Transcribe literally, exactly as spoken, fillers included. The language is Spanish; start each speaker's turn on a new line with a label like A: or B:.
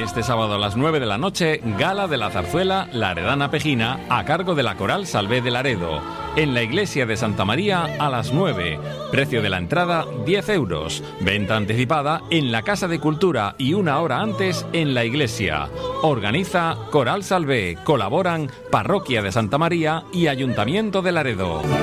A: este sábado a las nueve de la noche, Gala de la Zarzuela Laredana Pejina a cargo de la Coral Salvé de Laredo. En la iglesia de Santa María a las nueve. Precio de la entrada diez euros. Venta anticipada en la Casa de Cultura y una hora antes en la iglesia. Organiza Coral Salvé. Colaboran Parroquia de Santa María y Ayuntamiento de Laredo.